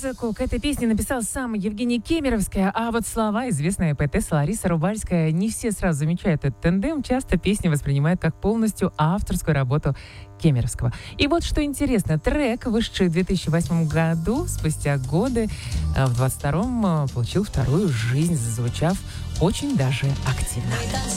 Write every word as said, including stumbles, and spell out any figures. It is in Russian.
Музыку к этой песне написал сам Евгений Кемеровский, а вот слова известная поэтесса Лариса Рубальская. Не все сразу замечают этот тандем. Часто песни воспринимают как полностью авторскую работу Кемеровского. И вот что интересно, трек, вышедший в две тысячи восьмом году, спустя годы, в двадцать втором получил вторую жизнь, зазвучав очень даже активно.